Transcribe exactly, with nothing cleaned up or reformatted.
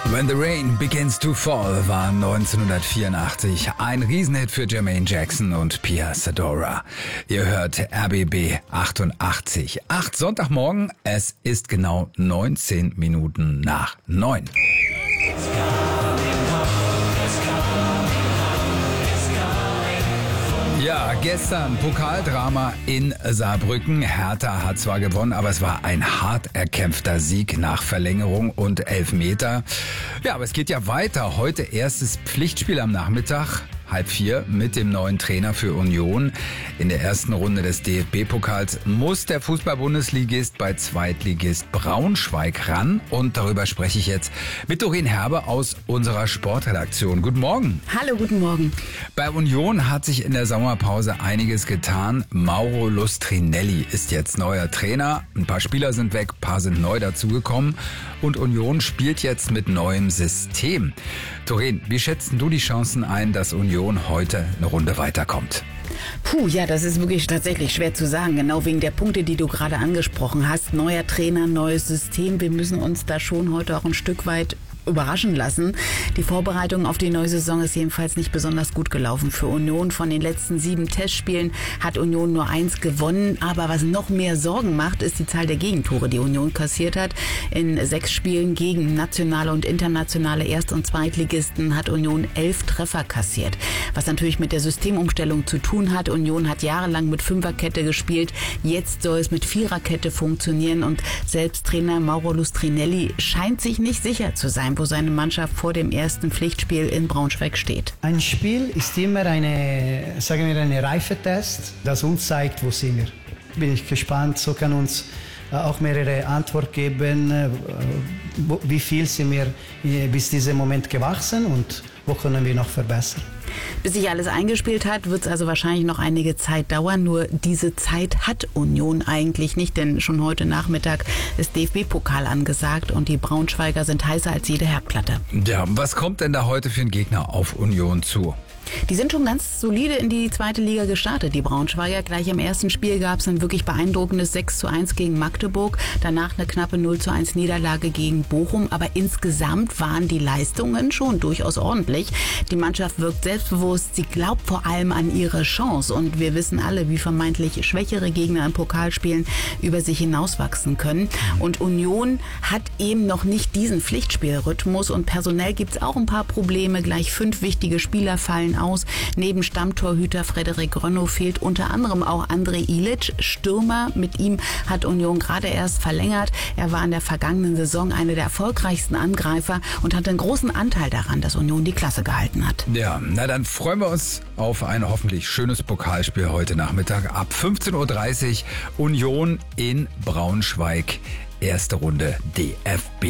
When the Rain Begins to Fall war neunzehnhundertvierundachtzig ein Riesenhit für Jermaine Jackson und Pia Zadora. Ihr hört R B B achtundachtzig. acht Sonntagmorgen, es ist genau neunzehn Minuten nach neun. Ja, gestern Pokaldrama in Saarbrücken. Hertha hat zwar gewonnen, aber es war ein hart erkämpfter Sieg nach Verlängerung und Elfmeter. Ja, aber es geht ja weiter. Heute erstes Pflichtspiel am Nachmittag. Halb vier mit dem neuen Trainer für Union. In der ersten Runde des D F B-Pokals muss der Fußball-Bundesligist bei Zweitligist Braunschweig ran. Und darüber spreche ich jetzt mit Doreen Herbe aus unserer Sportredaktion. Guten Morgen. Hallo, guten Morgen. Bei Union hat sich in der Sommerpause einiges getan. Mauro Lustrinelli ist jetzt neuer Trainer. Ein paar Spieler sind weg, ein paar sind neu dazugekommen. Und Union spielt jetzt mit neuem System. Doreen, wie schätzt du die Chancen ein, dass Union heute eine Runde weiterkommt? Puh, ja, das ist wirklich tatsächlich schwer zu sagen, genau wegen der Punkte, die du gerade angesprochen hast. Neuer Trainer, neues System. Wir müssen uns da schon heute auch ein Stück weit überraschen lassen. Die Vorbereitung auf die neue Saison ist jedenfalls nicht besonders gut gelaufen für Union. Von den letzten sieben Testspielen hat Union nur eins gewonnen. Aber was noch mehr Sorgen macht, ist die Zahl der Gegentore, die Union kassiert hat. In sechs Spielen gegen nationale und internationale Erst- und Zweitligisten hat Union elf Treffer kassiert. Was natürlich mit der Systemumstellung zu tun hat. Union hat jahrelang mit Fünferkette gespielt. Jetzt soll es mit Viererkette funktionieren. Und selbst Trainer Mauro Lustrinelli scheint sich nicht sicher zu sein, wo seine Mannschaft vor dem ersten Pflichtspiel in Braunschweig steht. Ein Spiel ist immer eine, sagen wir, eine Reifetest, das uns zeigt, wo sind wir. Bin ich gespannt, so kann uns auch mehrere Antworten geben, wie viel sind wir bis diesem Moment gewachsen und wo können wir noch verbessern. Bis sich alles eingespielt hat, wird es also wahrscheinlich noch einige Zeit dauern. Nur diese Zeit hat Union eigentlich nicht, denn schon heute Nachmittag ist D F B-Pokal angesagt und die Braunschweiger sind heißer als jede Herdplatte. Ja, was kommt denn da heute für einen Gegner auf Union zu? Die sind schon ganz solide in die zweite Liga gestartet, die Braunschweiger. Gleich im ersten Spiel gab es ein wirklich beeindruckendes sechs zu eins gegen Magdeburg. Danach eine knappe null zu eins Niederlage gegen Bochum. Aber insgesamt waren die Leistungen schon durchaus ordentlich. Die Mannschaft wirkt selbstbewusst. Sie glaubt vor allem an ihre Chance. Und wir wissen alle, wie vermeintlich schwächere Gegner im Pokalspielen über sich hinauswachsen können. Und Union hat eben noch nicht diesen Pflichtspielrhythmus. Und personell gibt es auch ein paar Probleme. Gleich fünf wichtige Spieler fallen aus. Neben Stammtorhüter Frederik Rönnow fehlt unter anderem auch André Ilic, Stürmer. Mit ihm hat Union gerade erst verlängert. Er war in der vergangenen Saison einer der erfolgreichsten Angreifer und hatte einen großen Anteil daran, dass Union die Klasse gehalten hat. Ja, na dann freuen wir uns auf ein hoffentlich schönes Pokalspiel heute Nachmittag ab fünfzehn Uhr dreißig. Union in Braunschweig. Erste Runde D F B.